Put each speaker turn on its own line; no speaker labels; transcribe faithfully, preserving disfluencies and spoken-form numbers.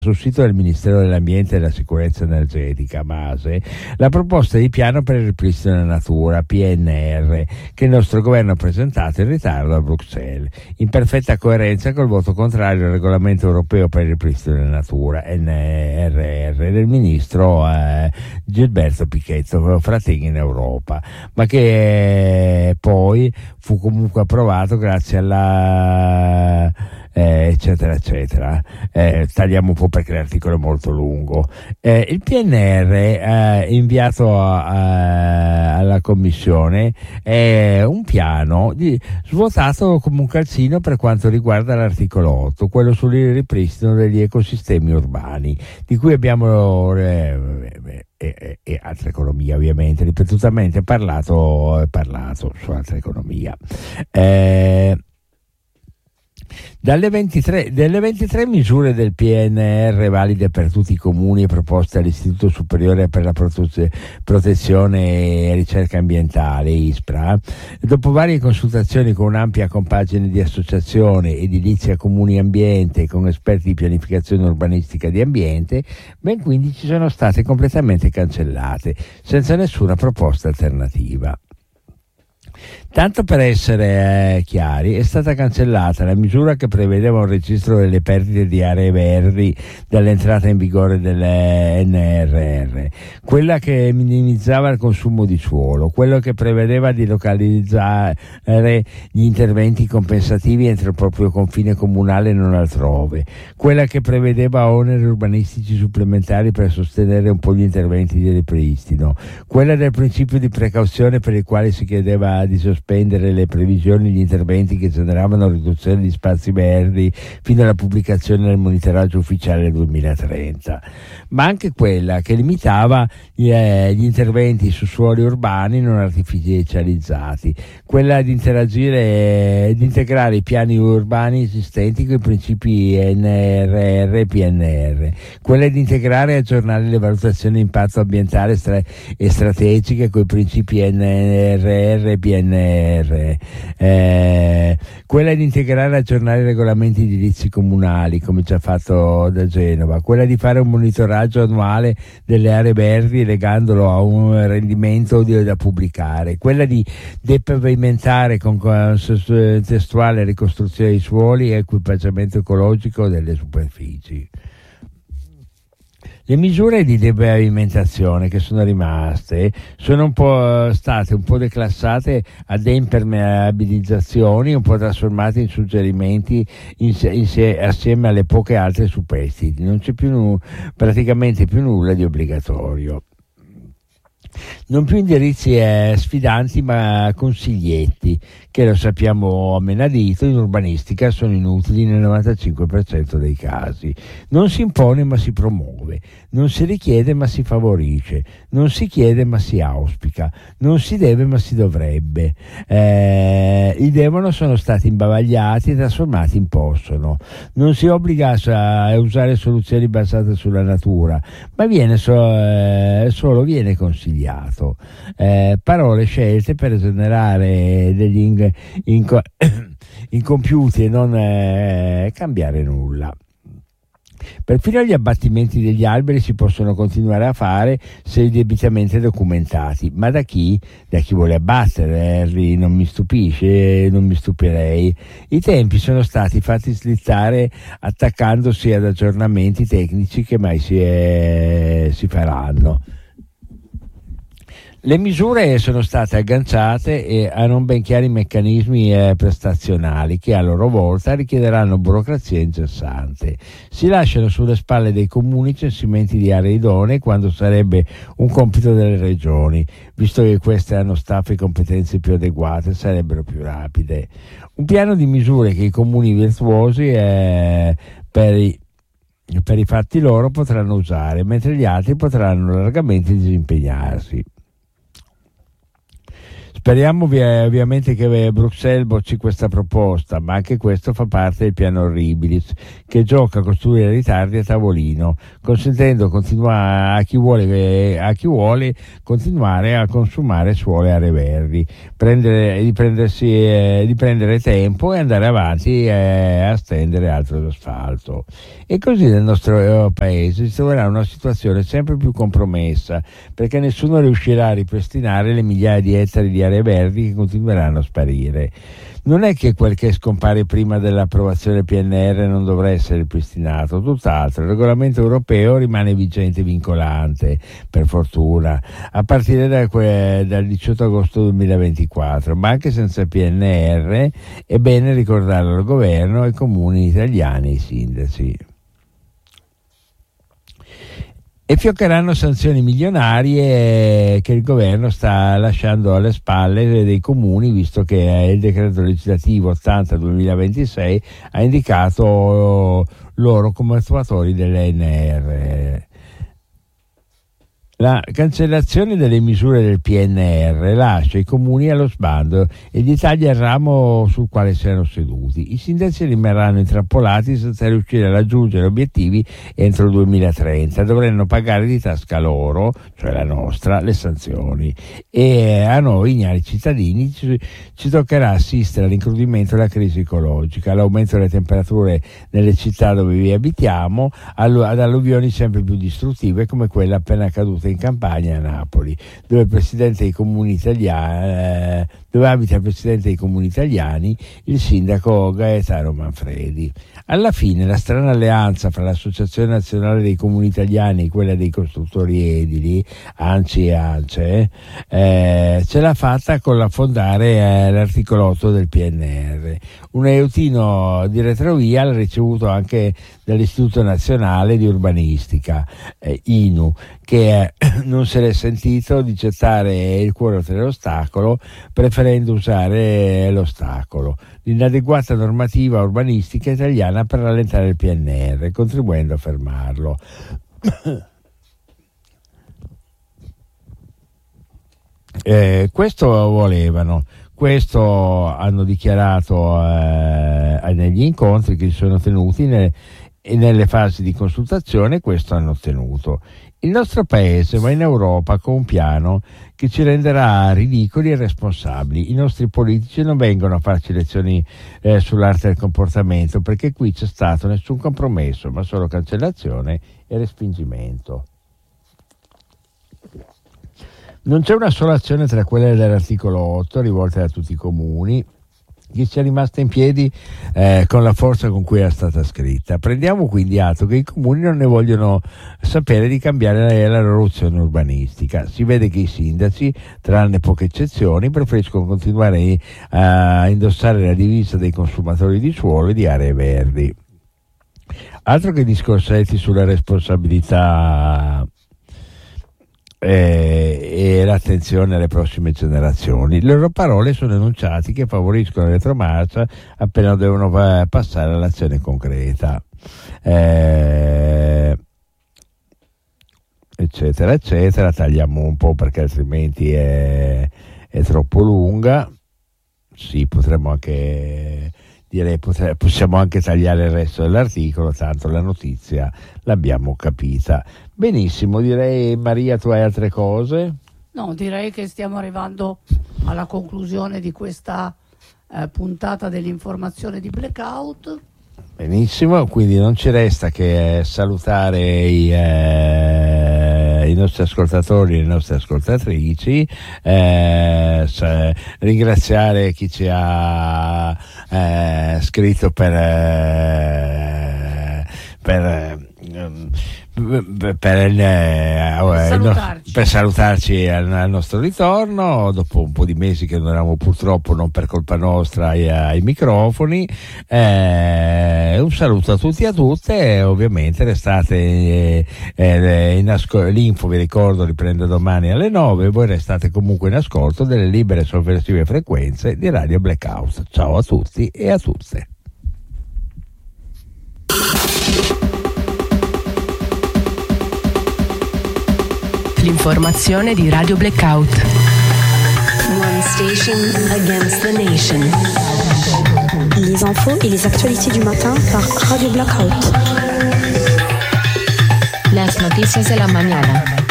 sul sito del Ministero dell'Ambiente e della Sicurezza Energetica, MASE, la proposta di piano per il ripristino della natura, P N R, che il nostro governo ha presentato in ritardo a Bruxelles, in perfetta coerenza col voto contrario al regolamento europeo per il ripristino della natura, N R R, del ministro eh, Gilberto Pichetto Frattini in Europa, ma che eh, poi fu comunque approvato grazie alla Eh, eccetera eccetera. Eh, tagliamo un po' perché l'articolo è molto lungo. Eh, il P N R eh, inviato a, a, alla Commissione è un piano di, svuotato come un calzino per quanto riguarda l'articolo otto, quello sul ripristino degli ecosistemi urbani, di cui abbiamo eh, e, e, e altra economia ovviamente ripetutamente parlato, parlato su altra economia. Eh, Dalle ventitré, delle ventitré misure del P N R valide per tutti i comuni e proposte all'Istituto Superiore per la Protezione e Ricerca Ambientale, ISPRA, dopo varie consultazioni con un'ampia compagine di associazione edilizia comuni ambiente e con esperti di pianificazione urbanistica di ambiente, ben quindici sono state completamente cancellate, senza nessuna proposta alternativa. Tanto per essere eh, chiari, è stata cancellata la misura che prevedeva un registro delle perdite di aree verdi dall'entrata in vigore delle N R R, quella che minimizzava il consumo di suolo, quello che prevedeva di localizzare gli interventi compensativi entro il proprio confine comunale e non altrove, quella che prevedeva oneri urbanistici supplementari per sostenere un po' gli interventi di ripristino, quella del principio di precauzione per il quale si chiedeva di sospendere le previsioni e gli interventi che generavano riduzione di spazi verdi fino alla pubblicazione del monitoraggio ufficiale del duemilatrenta, ma anche quella che limitava gli, eh, gli interventi su suoli urbani non artificializzati, quella di interagire e di integrare i piani urbani esistenti con i principi N R R e P N R, quella di integrare e aggiornare le valutazioni di impatto ambientale stra- e strategiche con i principi N R R e P N R, eh, quella di integrare e aggiornare i regolamenti edilizi comunali come già fatto da Genova, quella di fare un monitoraggio annuale delle aree verdi legandolo a un rendimento da pubblicare, quella di depavimentare con testuale ricostruzione dei suoli e equipaggiamento ecologico delle superfici. Le misure di depavimentazione che sono rimaste sono un po' state un po' declassate a deimpermeabilizzazioni, un po' trasformate in suggerimenti in, in, assieme alle poche altre superstiti. Non c'è più praticamente più nulla di obbligatorio. Non più indirizzi eh, sfidanti ma consiglietti che, lo sappiamo a menadito, in urbanistica sono inutili nel novantacinque per cento dei casi. Non si impone ma si promuove, non si richiede ma si favorisce, non si chiede ma si auspica, non si deve ma si dovrebbe. Eh, I devono sono stati imbavagliati e trasformati in possono. Non si obbliga a usare soluzioni basate sulla natura, ma viene so, eh, solo viene consigliato. Eh, parole scelte per generare degli in, in, incompiuti e non eh, cambiare nulla. Perfino gli abbattimenti degli alberi si possono continuare a fare se debitamente documentati, ma da chi? Da chi vuole abbatterli, non mi stupisce, non mi stupirei. I tempi sono stati fatti slittare attaccandosi ad aggiornamenti tecnici che mai si, è, si faranno. Le misure sono state agganciate a non ben chiari meccanismi eh, prestazionali che a loro volta richiederanno burocrazia incessante. Si lasciano sulle spalle dei comuni censimenti di aree idonee quando sarebbe un compito delle regioni, visto che queste hanno staff e competenze più adeguate, sarebbero più rapide. Un piano di misure che i comuni virtuosi eh, per i per i fatti loro potranno usare, mentre gli altri potranno largamente disimpegnarsi. Speriamo via, ovviamente che Bruxelles bocci questa proposta, ma anche questo fa parte del piano Horribilis, che gioca a costruire ritardi a tavolino, consentendo continua- a, chi vuole, a chi vuole continuare a consumare suole aree verdi, prendere, di, prendersi, eh, di prendere tempo e andare avanti eh, a stendere altro asfalto. E così nel nostro eh, paese si troverà una situazione sempre più compromessa, perché nessuno riuscirà a ripristinare le migliaia di ettari di aree verdi che continueranno a sparire. Non è che quel che scompare prima dell'approvazione del P N R non dovrà essere ripristinato, tutt'altro. Il regolamento europeo rimane vigente e vincolante, per fortuna, a partire da que- dal diciotto agosto duemilaventiquattro, ma anche senza P N R è bene ricordarlo al governo, ai comuni italiani e ai sindaci. E fioccheranno sanzioni milionarie che il governo sta lasciando alle spalle dei comuni, visto che il decreto legislativo ottanta duemilaventisei ha indicato loro come attuatori dell'E N R. La cancellazione delle misure del P N R lascia i comuni allo sbando e gli taglia il ramo sul quale si erano seduti. I sindaci rimarranno intrappolati senza riuscire a raggiungere obiettivi entro il duemilatrenta. Dovranno pagare di tasca loro, cioè la nostra, le sanzioni. E a noi, ignari cittadini, ci, ci toccherà assistere all'incrudimento della crisi ecologica, all'aumento delle temperature nelle città dove vi abitiamo, ad alluvioni sempre più distruttive come quella appena accaduta in Campania, a Napoli, dove il presidente dei comuni italiani, dove abita il presidente dei comuni italiani, il sindaco Gaetano Manfredi. Alla fine la strana alleanza fra l'Associazione Nazionale dei Comuni Italiani e quella dei costruttori edili, ANCI e ANCE, eh, ce l'ha fatta con l'affondare eh, l'articolo otto del P N R. Un aiutino di retrovia l'ha ricevuto anche dall'Istituto Nazionale di Urbanistica, eh, I N U, che eh, non se l'è sentito di gettare il cuore oltre l'ostacolo, preferendo usare l'ostacolo, l'inadeguata normativa urbanistica italiana per rallentare il P N R, contribuendo a fermarlo. eh, questo volevano. Questo hanno dichiarato eh, negli incontri che si sono tenuti nelle, nelle fasi di consultazione, questo hanno ottenuto. Il nostro paese va in Europa con un piano che ci renderà ridicoli e responsabili. I nostri politici non vengono a farci lezioni eh, sull'arte del comportamento, perché qui c'è stato nessun compromesso, ma solo cancellazione e respingimento. Non c'è una sola azione tra quelle dell'articolo otto rivolte a tutti i comuni che sia rimasta in piedi eh, con la forza con cui era stata scritta. Prendiamo quindi atto che i comuni non ne vogliono sapere di cambiare la, la loro azione urbanistica. Si vede che i sindaci, tranne poche eccezioni, preferiscono continuare a indossare la divisa dei consumatori di suolo e di aree verdi. Altro che discorsetti sulla responsabilità Eh, e l'attenzione alle prossime generazioni. Le loro parole sono enunciati che favoriscono la retromarcia appena devono pa- passare all'azione concreta, eh, eccetera eccetera. Tagliamo un po' perché altrimenti è, è troppo lunga. Sì, potremmo anche direi potre, possiamo anche tagliare il resto dell'articolo, tanto la notizia l'abbiamo capita. Benissimo, direi, Maria, tu hai altre cose?
No, direi che stiamo arrivando alla conclusione di questa eh, puntata dell'informazione di Blackout.
Benissimo, quindi non ci resta che salutare i, eh, i nostri ascoltatori e le nostre ascoltatrici, eh, ringraziare chi ci ha eh, scritto per eh, per Per, per, il, eh, per, salutarci. per salutarci al, al nostro ritorno dopo un po' di mesi che non eravamo, purtroppo non per colpa nostra, ai, ai microfoni. Eh, un saluto a tutti e a tutte, ovviamente restate eh, eh, in ascolto. L'info, vi ricordo, riprende domani alle nove. Voi restate comunque in ascolto delle libere e sovversive frequenze di Radio Blackout. Ciao a tutti e a tutte.
L'informazione di Radio Blackout. One station against the nation.
Les infos et les actualités du matin par Radio Blackout.
Las noticias de la mañana.